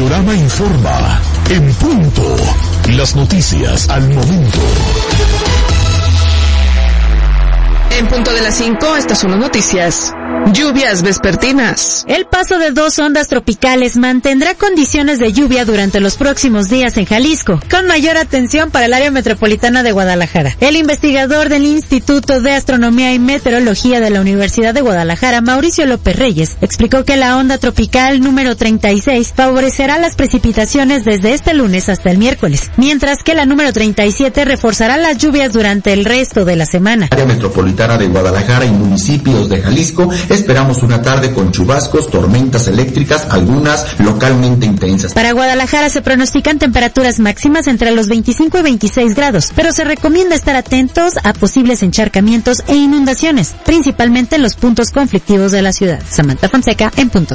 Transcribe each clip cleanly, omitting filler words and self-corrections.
Radiorama informa. En punto. Las noticias al momento. En punto de las 5, estas son las noticias. Lluvias vespertinas. El paso de 2 ondas tropicales mantendrá condiciones de lluvia durante los próximos días en Jalisco, con mayor atención para el área metropolitana de Guadalajara. El investigador del Instituto de Astronomía y Meteorología de la Universidad de Guadalajara, Mauricio López Reyes, explicó que la onda tropical número 36 favorecerá las precipitaciones desde este lunes hasta el miércoles, mientras que la número 37 reforzará las lluvias durante el resto de la semana. Área metropolitana de Guadalajara y municipios de Jalisco, esperamos una tarde con chubascos, tormentas eléctricas, algunas localmente intensas. Para Guadalajara se pronostican temperaturas máximas entre los 25 y 26 grados, pero se recomienda estar atentos a posibles encharcamientos e inundaciones, principalmente en los puntos conflictivos de la ciudad. Samantha Fonseca, en punto.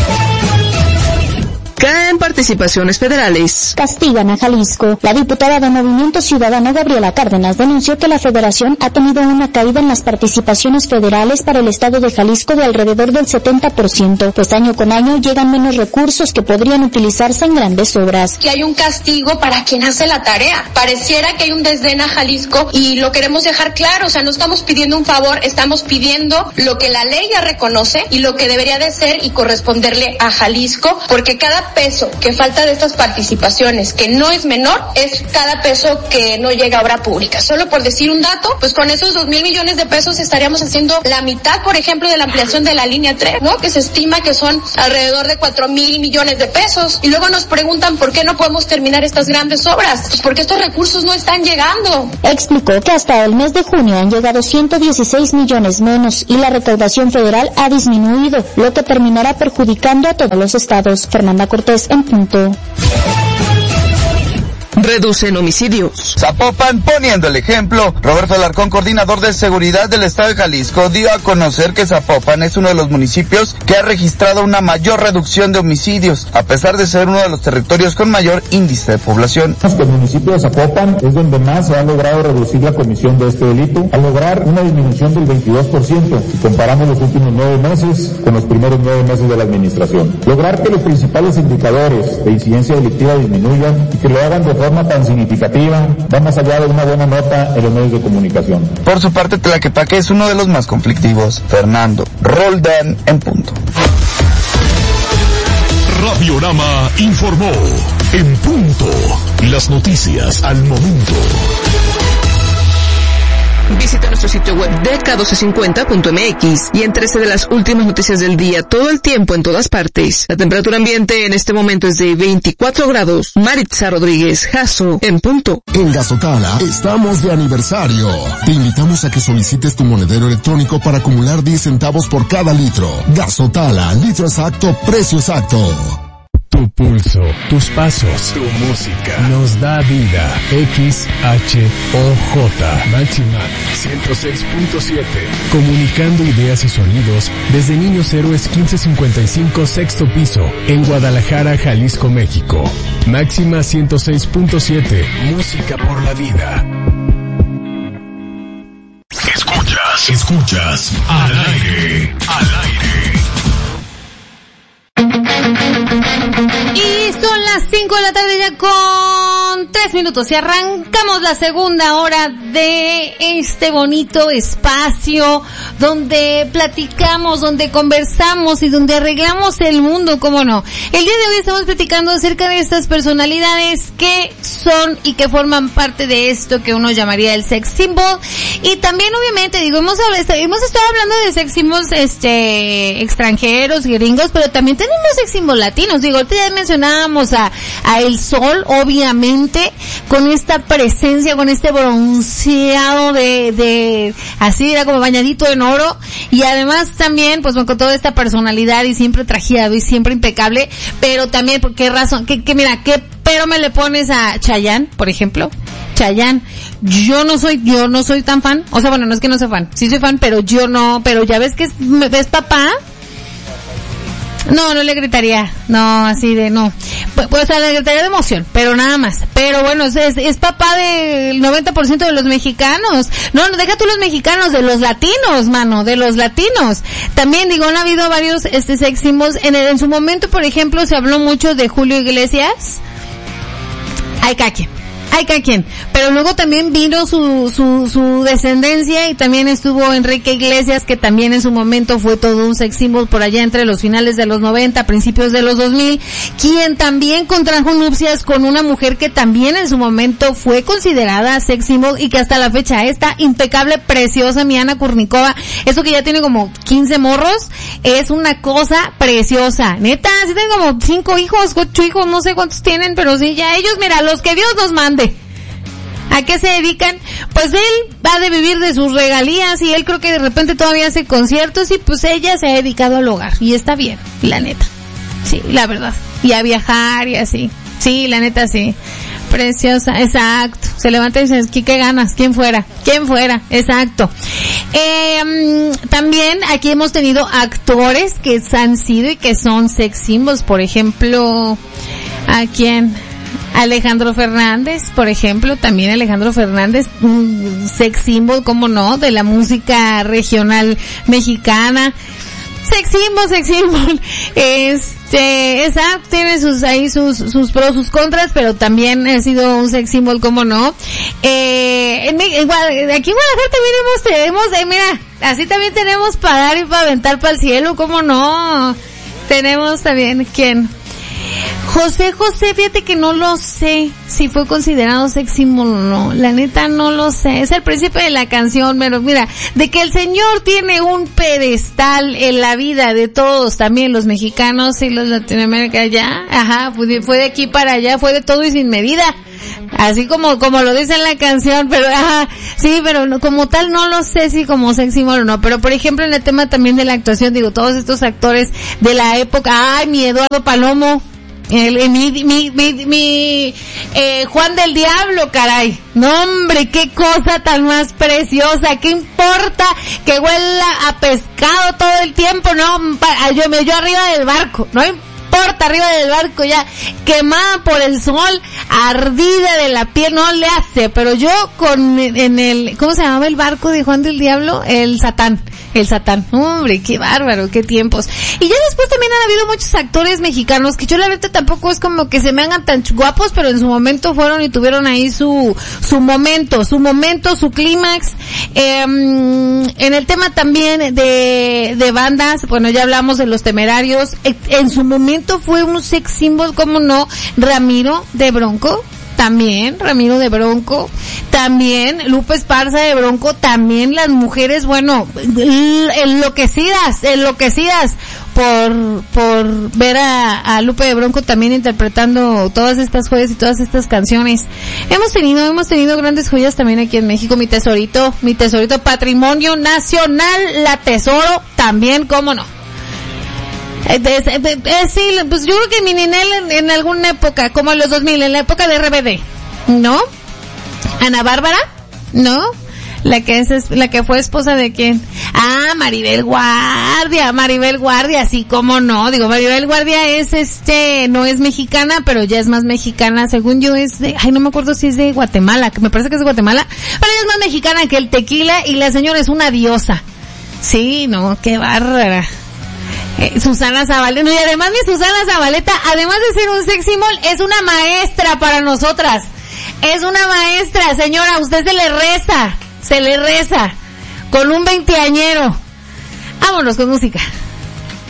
Caen participaciones federales. Castigan a Jalisco. La diputada de Movimiento Ciudadano, Gabriela Cárdenas, denunció que la federación ha tenido una caída en las participaciones federales para el estado de Jalisco de alrededor del 70%, pues año con año llegan menos recursos que podrían utilizarse en grandes obras. Que hay un castigo para quien hace la tarea. Pareciera que hay un desdén a Jalisco y lo queremos dejar claro, o sea, no estamos pidiendo un favor, estamos pidiendo lo que la ley ya reconoce y lo que debería de ser y corresponderle a Jalisco, porque cada peso que falta de estas participaciones, que no es menor, es cada peso que no llega a obra pública. Solo por decir un dato, pues con esos 2,000 millones de pesos estaríamos haciendo la mitad, por ejemplo, de la ampliación de la línea 3, ¿no? Que se estima que son alrededor de 4,000 millones de pesos. Y luego nos preguntan por qué no podemos terminar estas grandes obras. Pues porque estos recursos no están llegando. Explicó que hasta el mes de junio han llegado 116 millones menos y la recaudación federal ha disminuido, lo que terminará perjudicando a todos los estados. Fernanda Cortés, en punto. Reducen homicidios. Zapopan poniendo el ejemplo. Roberto Alarcón, coordinador de seguridad del estado de Jalisco, dio a conocer que Zapopan es uno de los municipios que ha registrado una mayor reducción de homicidios, a pesar de ser uno de los territorios con mayor índice de población. El municipio de Zapopan es donde más se ha logrado reducir la comisión de este delito, al lograr una disminución del 22%, si comparamos los últimos 9 meses con los primeros 9 meses de la administración. Lograr que los principales indicadores de incidencia delictiva disminuyan y que lo hagan de forma tan significativa, va más allá de una buena nota en los medios de comunicación. Por su parte, Tlaquepaque es uno de los más conflictivos. Fernando Roldán, en punto. Radiorama informó. En punto. Las noticias al momento. Visita nuestro sitio web dk1250.mx y entérese de las últimas noticias del día todo el tiempo en todas partes. La temperatura ambiente en este momento es de 24 grados. Maritza Rodríguez, Jasso, en punto. En Gazotala estamos de aniversario. Te invitamos a que solicites tu monedero electrónico para acumular 10 centavos por cada litro. Gazotala, litro exacto, precio exacto. Tu pulso, tus pasos, tu música nos da vida. XHOJ Máxima 106.7. Comunicando ideas y sonidos desde Niños Héroes 1555 sexto piso en Guadalajara, Jalisco, México. Máxima 106.7. Música por la vida. Escuchas al aire. Y son las 5 de la tarde ya con 3 minutos y arrancamos la segunda hora de este bonito espacio donde platicamos, donde conversamos y donde arreglamos el mundo, ¿cómo no? El día de hoy estamos platicando acerca de estas personalidades que son y que forman parte de esto que uno llamaría el sex symbol. Y también obviamente, digo, hemos estado hablando de sex symbols extranjeros, gringos, pero también tenemos sex symbols latinos. Digo, ahorita ya mencionábamos a El Sol, obviamente, con esta presencia, con este bronceado de así, era como bañadito en oro, y además también, pues con toda esta personalidad y siempre trajeado y siempre impecable, pero también, ¿por qué razón? Mira, ¿qué pero me le pones a Chayanne, por ejemplo? Chayanne, yo no soy tan fan, o sea, bueno, no es que no sea fan, sí soy fan, pero yo no, pero ya ves que es papá. No le gritaría, no, así de, no. Pues le gritaría de emoción, pero nada más. Pero bueno, es papá del 90% de los mexicanos. No, deja tú los mexicanos, de los latinos, mano, de los latinos. También, digo, han habido varios sex symbols. En su momento, por ejemplo, se habló mucho de Julio Iglesias. Hay cada quien. Pero luego también vino su descendencia, y también estuvo Enrique Iglesias, que también en su momento fue todo un sex symbol por allá entre los finales de los 90, principios de los 2000, quien también contrajo nupcias con una mujer que también en su momento fue considerada sex symbol y que hasta la fecha está impecable, preciosa, mi Ana Kurnikova. Eso que ya tiene como 15 morros, es una cosa preciosa. Neta, sí tienen como 5 hijos, 8 hijos, no sé cuántos tienen, pero sí, ya ellos, mira, los que Dios nos mande. ¿A qué se dedican? Pues él va de vivir de sus regalías, y él creo que de repente todavía hace conciertos, y pues ella se ha dedicado al hogar, y está bien, la neta. Sí, la verdad. Y a viajar y así. Sí, la neta sí. Preciosa, exacto. Se levanta y dice, ¿qué ganas? ¿Quién fuera? Exacto. También aquí hemos tenido actores que han sido y que son sex symbols. Por ejemplo, ¿a quién? Alejandro Fernández, por ejemplo, también Alejandro Fernández, un sex symbol, cómo no, de la música regional mexicana. Sex symbol, exacto, tiene sus pros, sus contras, pero también ha sido un sex symbol, cómo no. Aquí en Guadalajara también tenemos, mira, así también tenemos para dar y para aventar para el cielo, cómo no. Tenemos también, ¿quién? José, fíjate que no lo sé si fue considerado sex symbol o no, la neta no lo sé, es el príncipe de la canción, pero mira, de que el señor tiene un pedestal en la vida de todos, también los mexicanos y los Latinoamérica allá, fue de aquí para allá, fue de todo y sin medida, así como lo dice en la canción, pero sí, pero no, como tal no lo sé si como sex symbol o no, pero por ejemplo en el tema también de la actuación, digo, todos estos actores de la época, mi Eduardo Palomo, Juan del Diablo, caray. No, hombre, qué cosa tan más preciosa. ¿Qué importa que huela a pescado todo el tiempo? No, yo arriba del barco, no importa, arriba del barco ya, quemada por el sol, ardida de la piel, no le hace, pero yo ¿cómo se llamaba el barco de Juan del Diablo? El Satán, hombre, qué bárbaro, qué tiempos. Y ya después también han habido muchos actores mexicanos que yo la verdad tampoco es como que se me hagan tan guapos, pero en su momento fueron y tuvieron ahí su momento, su clímax. En el tema también de bandas, bueno, ya hablamos de Los Temerarios, en su momento fue un sex symbol, como no, Ramiro de Bronco, también Lupe Esparza de Bronco, también las mujeres, bueno, enloquecidas por ver a Lupe de Bronco también interpretando todas estas joyas y todas estas canciones. Hemos tenido grandes joyas también aquí en México, mi tesorito, patrimonio nacional, la Tesoro, también, cómo no. Sí, pues yo creo que mi Ninel en alguna época, como en los 2000, en la época de RBD, ¿no? Ana Bárbara, ¿no? La que fue esposa de quién? Maribel Guardia, sí, cómo no, digo, Maribel Guardia es no es mexicana, pero ya es más mexicana, según yo es no me acuerdo si es de Guatemala, que me parece que es de Guatemala, pero ella es más mexicana que el tequila, y la señora es una diosa. Sí, no, qué bárbara. Susana Zabaleta, y además mi Susana Zabaleta, además de ser un sex symbol, es una maestra para nosotras. Es una maestra, señora, usted se le reza con un veinteañero. Vámonos con música.